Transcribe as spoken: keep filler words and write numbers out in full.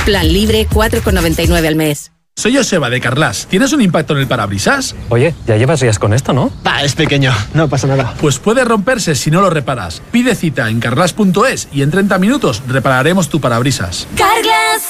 Plan libre, cuatro con noventa y nueve al mes. Soy Joseba de Carglass. ¿Tienes un impacto en el parabrisas? Oye, ya llevas días con esto, ¿no? Va, es pequeño, no pasa nada. Pues puede romperse si no lo reparas. Pide cita en carglass punto es y en treinta minutos repararemos tu parabrisas. Carglass